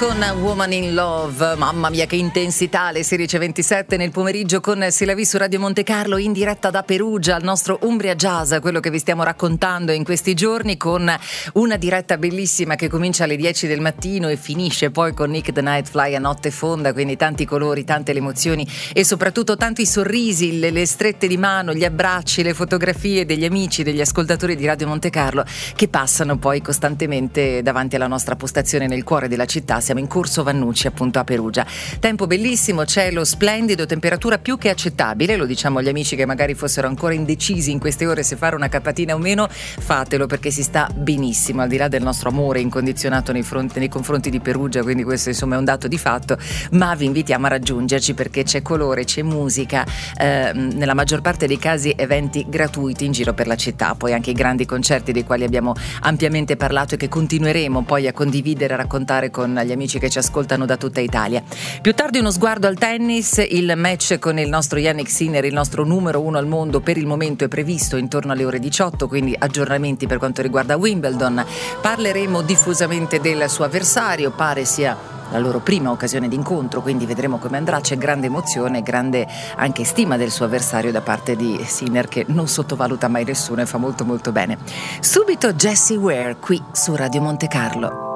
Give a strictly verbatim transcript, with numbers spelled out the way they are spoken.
con Woman in Love. Mamma mia che intensità, le sedici e ventisette nel pomeriggio con Silavi su Radio Monte Carlo, in diretta da Perugia, al nostro Umbria Jazz, quello che vi stiamo raccontando in questi giorni, con una diretta bellissima che comincia alle dieci del mattino e finisce poi con Nick the Nightfly a notte fonda, quindi tanti colori, tante le emozioni e soprattutto tanti sorrisi, le, le strette di mano, gli abbracci, le fotografie degli amici, degli ascoltatori di Radio Monte Carlo che passano poi costantemente davanti alla nostra postazione nel cuore della città. Siamo in Corso Vannucci, appunto a Perugia. Tempo bellissimo, cielo splendido, temperatura più che accettabile, lo diciamo agli amici che magari fossero ancora indecisi in queste ore se fare una capatina o meno, fatelo perché si sta benissimo, al di là del nostro amore incondizionato nei, fronti, nei confronti di Perugia, quindi questo insomma è un dato di fatto, ma vi invitiamo a raggiungerci perché c'è colore, c'è musica, eh, nella maggior parte dei casi eventi gratuiti in giro per la città, poi anche i grandi concerti dei quali abbiamo ampiamente parlato e che continueremo poi a condividere, a raccontare con gli amici che ci ascoltano da tutta Italia. Più tardi uno sguardo al tennis, il match con il nostro Jannik Sinner, il nostro numero uno al mondo per il momento è previsto intorno alle ore diciotto, quindi aggiornamenti per quanto riguarda Wimbledon. Parleremo diffusamente del suo avversario, pare sia la loro prima occasione d'incontro, quindi vedremo come andrà. C'è grande emozione, grande anche stima del suo avversario da parte di Sinner, che non sottovaluta mai nessuno e fa molto molto bene. Subito Jessie Ware qui su Radio Monte Carlo.